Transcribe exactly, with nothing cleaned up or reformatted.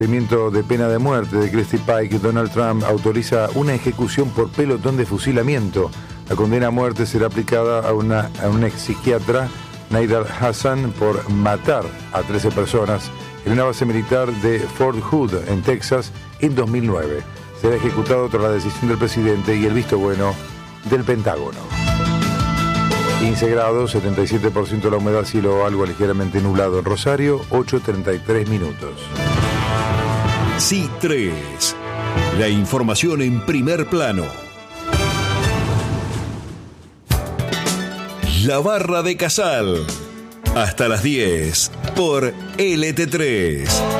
cumplimiento de pena de muerte de Christy Pike, Donald Trump autoriza una ejecución por pelotón de fusilamiento. La condena a muerte será aplicada a, una, a un ex psiquiatra, Nidal Hassan, por matar a trece personas en una base militar de Fort Hood, en Texas, en dos mil nueve. Será ejecutado tras la decisión del presidente y el visto bueno del Pentágono. quince grados, setenta y siete por ciento la humedad, cielo algo ligeramente nublado en Rosario, ocho treinta y tres minutos. C tres, la información en primer plano. La Barra de Casal, hasta las diez por L T tres.